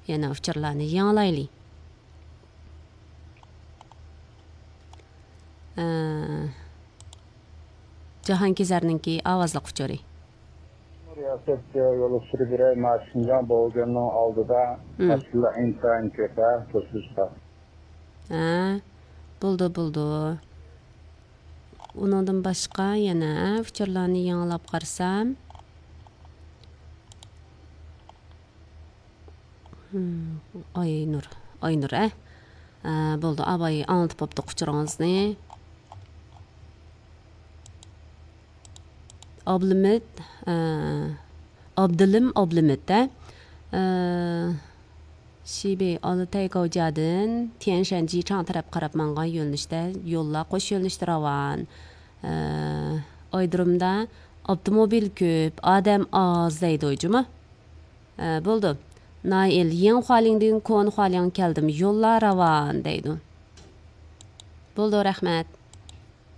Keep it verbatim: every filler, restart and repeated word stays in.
yana uchurlarni yangilayli. Jahongizarninki ovozli uchuri. Riyaset yolu sürübüre Marşincan Bolgan'ın aldıda aslında insan köpe tosuzda. Ha, buldu buldu. Ondan başqa yana uchurlarni yangilab qarsam. Hmm, Aynur, Aynur, eh? Buldu, abay anlatıp optu uçurangizni. Ablimit, Abdilim, Ablimit, eh? Şibi Alıtay Gavjadın Tianshan Jichang taraf qarab mangan yo'nalishda yo'llar qo'sh yo'nalishda ravan. Oydurumda avtomobil ko'p, odam oz deydi o'jimi. Bo'ldi. Nail yeng xolingdan kon xoling keldim, yo'llar ravan deydi. Bo'ldi, rahmat.